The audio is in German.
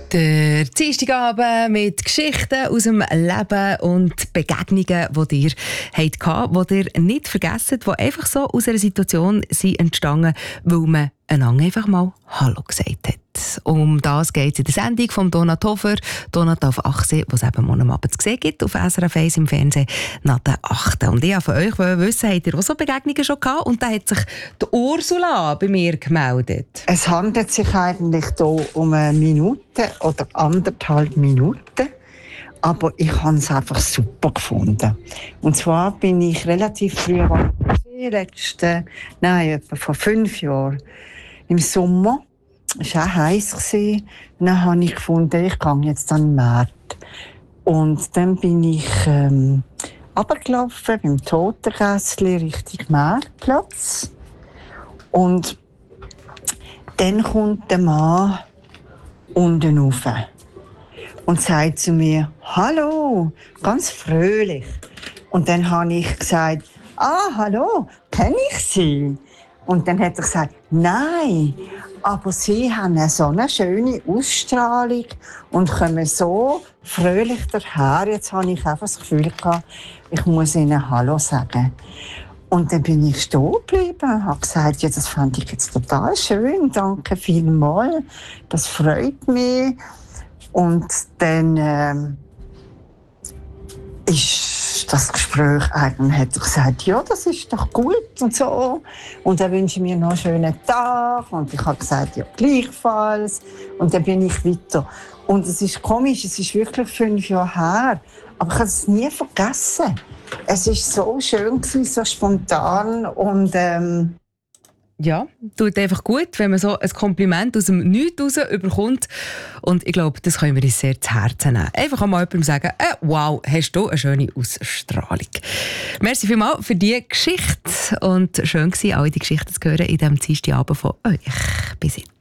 Der Dienstagabend mit Geschichten aus dem Leben und Begegnungen, die ihr hattet, die ihr nicht vergessen, die einfach so aus einer Situation sind entstanden, weil man einander einfach mal Hallo gesagt hat. Um das geht es in der Sendung von Donat Hofer, Donat auf 8, die es eben morgen Abend zu sehen gibt, auf SRF 1 im Fernsehen nach der 8. Und ich wollte von euch wissen, habt ihr auch so Begegnungen schon gehabt? Und da hat sich die Ursula bei mir gemeldet. Es handelt sich eigentlich hier um eine Minute oder 1,5 Minuten. Aber ich habe es einfach super gefunden. Und zwar bin ich relativ früh etwa vor 5 Jahren, im Sommer. Es war auch heiß. Dann habe ich gefunden, ich gehe jetzt an den Markt. Und dann bin ich runtergelaufen beim Totengässli Richtung Marktplatz. Und dann kommt der Mann unten rauf und sagt zu mir, «Hallo», ganz fröhlich. Und dann habe ich gesagt, «Hallo, kenne ich Sie?» Und dann hat er gesagt, «Nein, aber Sie haben so eine schöne Ausstrahlung und kommen so fröhlich daher.» Jetzt habe ich einfach das Gefühl gehabt, ich muss Ihnen Hallo sagen. Und dann bin ich stehen geblieben und habe gesagt, ja, das fand ich jetzt total schön, danke vielmals, das freut mich. Und dann ist das Gespräch eigentlich, hat er gesagt, ja, das ist doch gut und so. Und dann wünsche ich mir noch einen schönen Tag. Und ich habe gesagt, ja, gleichfalls. Und dann bin ich weiter. Und es ist komisch, es ist wirklich 5 Jahre her. Aber ich habe es nie vergessen. Es war so schön, so spontan und ja, tut einfach gut, wenn man so ein Kompliment aus dem Nichts raus überkommt. Und ich glaube, das können wir uns sehr zu Herzen nehmen. Einfach mal jemandem sagen, wow, hast du eine schöne Ausstrahlung. Merci vielmals für diese Geschichte. Und schön war, alle die Geschichten zu hören in diesem Dienstagabend von euch. Bis jetzt.